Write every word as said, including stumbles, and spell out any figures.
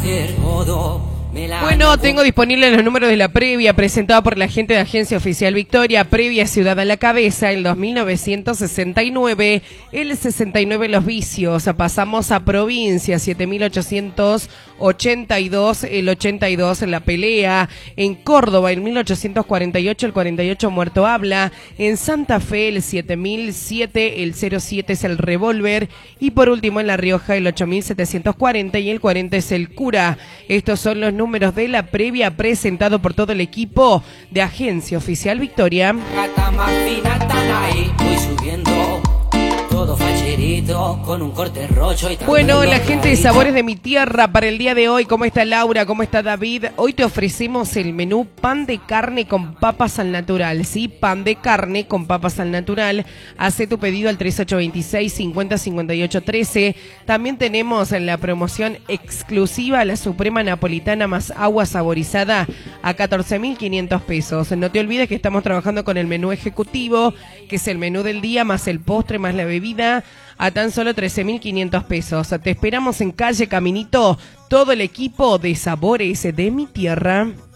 Bueno, tengo disponibles los números de la previa presentada por la gente de Agencia Oficial Victoria. Previa Ciudad a la Cabeza, el dos mil novecientos sesenta y nueve, el sesenta y nueve Los Vicios. Pasamos a Provincia, siete mil ochocientos ochenta y dos, el ochenta y dos La Pelea. En Córdoba, el mil ochocientos cuarenta y ocho, el cuarenta y ocho Muerto Habla. En Santa Fe, el siete mil siete, el cero siete es el Revólver. Y por último, en La Rioja, el ocho mil setecientos cuarenta y el cuarenta es el Cura. Estos son los números de la previa presentado por todo el equipo de Agencia Oficial Victoria. Con un corte rocho y bueno, la gente de Sabores de mi Tierra para el día de hoy. ¿Cómo está Laura? ¿Cómo está David? Hoy te ofrecemos el menú pan de carne con papas al natural. Sí, pan de carne con papas al natural. Hace tu pedido al tres ocho dos seis, cincuenta, cincuenta y ocho, trece. También tenemos en la promoción exclusiva la Suprema Napolitana más agua saborizada a catorce mil quinientos pesos. No te olvides que estamos trabajando con el menú ejecutivo, que es el menú del día más el postre más la bebida, a tan solo trece mil quinientos pesos. Te esperamos en calle Caminito, todo el equipo de Sabores de mi Tierra.